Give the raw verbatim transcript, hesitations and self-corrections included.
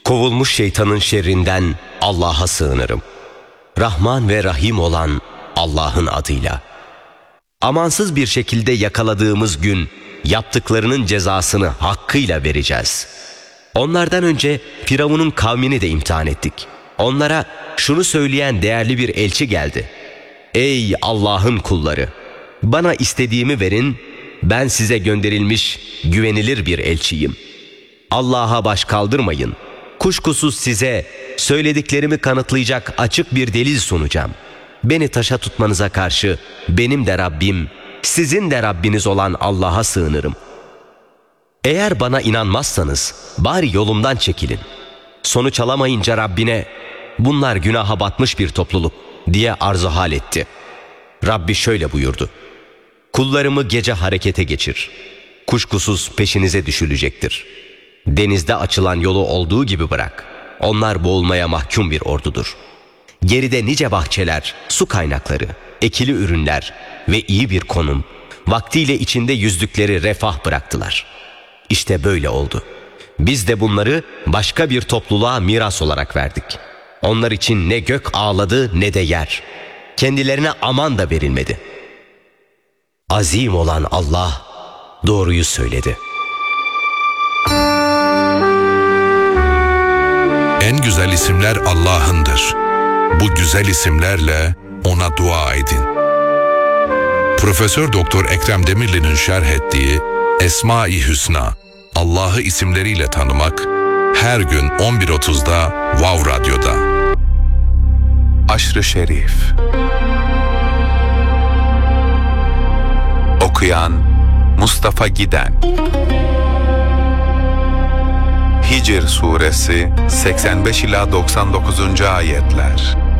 Kovulmuş şeytanın şerrinden Allah'a sığınırım. Rahman ve Rahim olan Allah'ın adıyla. Amansız bir şekilde yakaladığımız gün yaptıklarının cezasını hakkıyla vereceğiz. Onlardan önce Firavun'un kavmini de imtihan ettik. Onlara şunu söyleyen değerli bir elçi geldi. Ey Allah'ın kulları! Bana istediğimi verin, ben size gönderilmiş güvenilir bir elçiyim. Allah'a baş kaldırmayın. Kuşkusuz size söylediklerimi kanıtlayacak açık bir delil sunacağım. Beni taşa tutmanıza karşı benim de Rabbim, sizin de Rabbiniz olan Allah'a sığınırım. Eğer bana inanmazsanız bari yolumdan çekilin. Sonuç alamayınca Rabbine bunlar günaha batmış bir topluluk diye arzu hal etti. Rabbi şöyle buyurdu. Kullarımı gece harekete geçir. Kuşkusuz peşinize düşülecektir. Denizde açılan yolu olduğu gibi bırak. Onlar boğulmaya mahkum bir ordudur. Geride nice bahçeler, su kaynakları, ekili ürünler ve iyi bir konum, vaktiyle içinde yüzdükleri refah bıraktılar. İşte böyle oldu. Biz de bunları başka bir topluluğa miras olarak verdik. Onlar için ne gök ağladı ne de yer. Kendilerine aman da verilmedi. Azim olan Allah doğruyu söyledi. En güzel isimler Allah'ındır. Bu güzel isimlerle ona dua edin. Profesör Doktor Ekrem Demirli'nin şerh ettiği Esma-i Hüsna, Allah'ı isimleriyle tanımak, her gün on bir otuzda Wow Radyo'da. Aşr-ı Şerif. Okuyan Mustafa Giden. Hicr Suresi seksen beş ila doksan dokuzuncu ayetler.